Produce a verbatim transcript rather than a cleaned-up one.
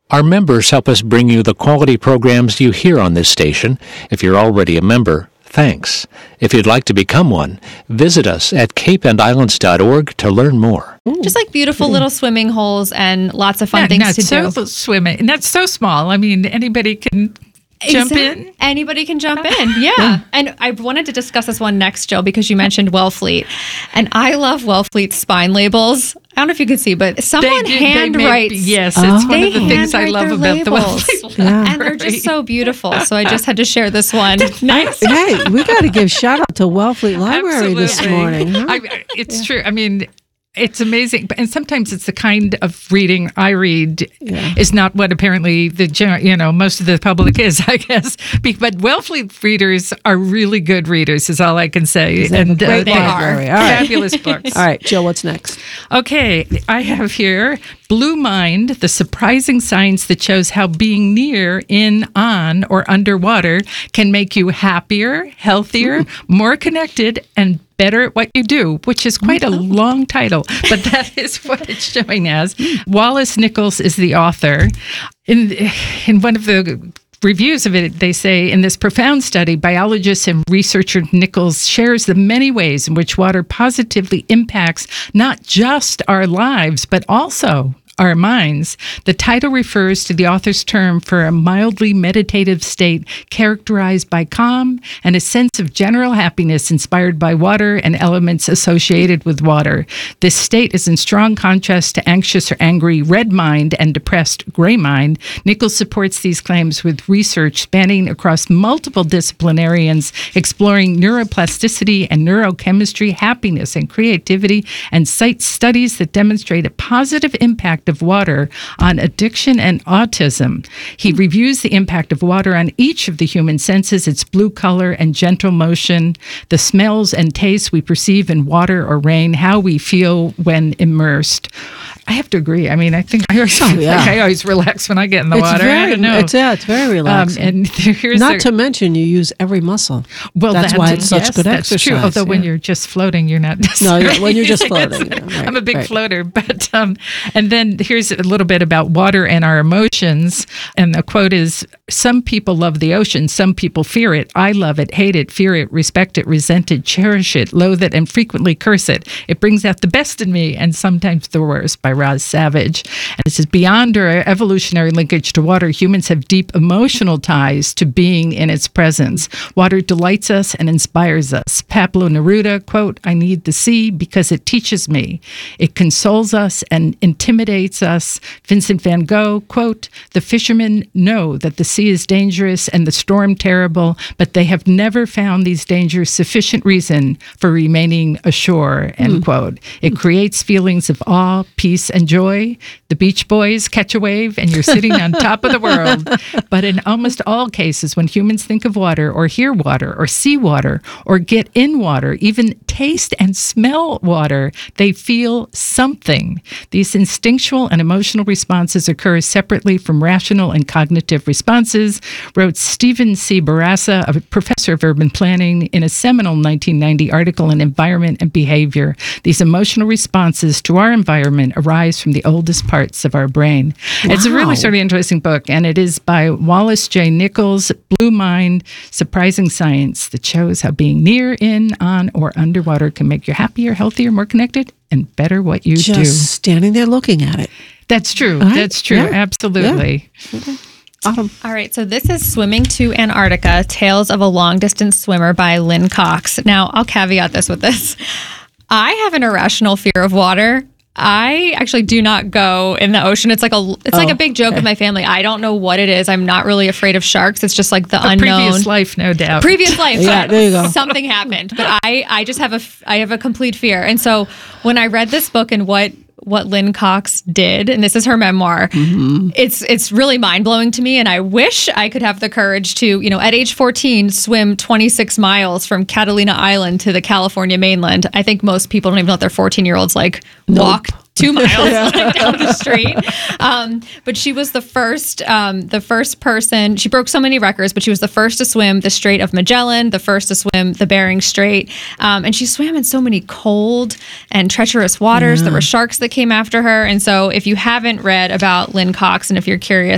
Our members help us bring you the quality programs you hear on this station. If you're already a member, thanks. If you'd like to become one, visit us at cape and islands dot org to learn more. Just like beautiful little swimming holes and lots of fun yeah, things not to so do. Swimming. And that's so small. I mean, anybody can jump Exact- in. Anybody can jump in. Yeah. yeah. And I wanted to discuss this one next, Jill, because you mentioned Wellfleet. And I love Wellfleet's spine labels. I don't know if you can see, but someone They do- hand they make- writes. Yes, Oh. it's one They of the things I handwrite love their about the labels. Wellfleet Yeah. And they're just so beautiful. So I just had to share this one. Nice. Hey, we got to give shout out to Wellfleet Library this Absolutely. morning. Huh? I, it's true. I mean, it's amazing. And sometimes it's the kind of reading I read Yeah. is not what apparently the gen- you know most of the public is, I guess. Be- But Wellfleet readers are really good readers, is all I can say. They have a great they library. are. All right. Fabulous books. All right, Jill, what's next? Okay, I have here Blue Mind, the surprising science that shows how being near, in, on, or underwater can make you happier, healthier, more connected, and better at what you do, which is quite a long title, but that is what it's showing as. Wallace Nichols is the author. In, in one of the reviews of it, they say, in this profound study, biologist and researcher Nichols shares the many ways in which water positively impacts not just our lives, but also our minds. The title refers to the author's term for a mildly meditative state characterized by calm and a sense of general happiness inspired by water and elements associated with water. This state is in strong contrast to anxious or angry red mind and depressed gray mind. Nichols supports these claims with research spanning across multiple disciplinarians, exploring neuroplasticity and neurochemistry, happiness and creativity, and cites studies that demonstrate a positive impact of water on addiction and autism. He reviews the impact of water on each of the human senses, its blue color and gentle motion, the smells and tastes we perceive in water or rain, how we feel when immersed. I have to agree. I mean, I think I always, Oh, yeah. like I always relax when I get in the It's water. I very, don't know. it's, yeah, it's very Um, relaxing. and here's Not the- to mention, you use every muscle. well, that's why it's such yes, good that's exercise. True. Although when yeah. you're just floating, you're not. No, yeah, when you're just Yes. floating, yeah, right, I'm a big right. floater, but um, and then here's a little bit about water and our emotions. And the quote is: "Some people love the ocean, some people fear it. I love it, hate it, fear it, respect it, resent it, cherish it, loathe it, and frequently curse it. It brings out the best in me and sometimes the worst." By Roz Savage. And it says, beyond our evolutionary linkage to water, humans have deep emotional ties to being in its presence. Water delights us and inspires us. Pablo Neruda, quote, "I need the sea because it teaches me. It consoles us and intimidates us." Vincent van Gogh, quote, "The fishermen know that the sea is dangerous and the storm terrible, but they have never found these dangers sufficient reason for remaining ashore," end quote. It creates feelings of awe, peace, and joy. The Beach Boys catch a wave and you're sitting on top of the world. But in almost all cases, when humans think of water or hear water or see water or get in water, even taste and smell water, they feel something. These instinctual and emotional responses occur separately from rational and cognitive responses, wrote Stephen C. Barassa, a professor of urban planning, in a seminal nineteen ninety article in Environment and Behavior. These emotional responses to our environment arise from the oldest parts of our brain. It's a Wow. really sort of interesting book, and it is by Wallace J. Nichols, Blue Mind, Surprising Science that shows how being near, in, on, or underwater can make you happier, healthier, more connected, and better what you Just do. standing there looking at it. That's true. Right? That's true. Yeah. Absolutely. Autumn. All right, so this is Swimming to Antarctica, Tales of a Long-Distance Swimmer by Lynn Cox. Now, I'll caveat this with this. I have an irrational fear of water. I actually do not go in the ocean. It's like a it's like Oh, a big joke okay. with my family. I don't know what it is. I'm not really afraid of sharks. It's just like the A unknown. previous life, no doubt. Previous life. Yeah, there you go. Something happened, but I I just have a f- I have a complete fear. And so when I read this book and what what Lynn Cox did, and this is her memoir, Mm-hmm. it's it's really mind blowing to me. And I wish I could have the courage to, you know, at age fourteen, swim twenty-six miles from Catalina Island to the California mainland. I think most people don't even let their fourteen year olds like walk two miles like, down the street. Um, but she was the first, um, the first person. She broke so many records, but she was the first to swim the Strait of Magellan, the first to swim the Bering Strait, um, and she swam in so many cold and treacherous waters. There were sharks that came after her, and so if you haven't read about Lynn Cox, and if you're curious